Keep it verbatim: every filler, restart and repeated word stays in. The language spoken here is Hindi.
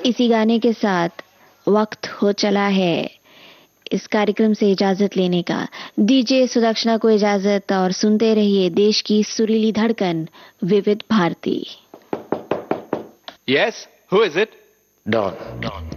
इसी गाने के साथ वक्त हो चला है इस कार्यक्रम से इजाजत लेने का। दीजिए सुदक्षिणा को इजाजत और सुनते रहिए देश की सुरीली धड़कन विविध Bharti. Yes, who is it? Don. Don.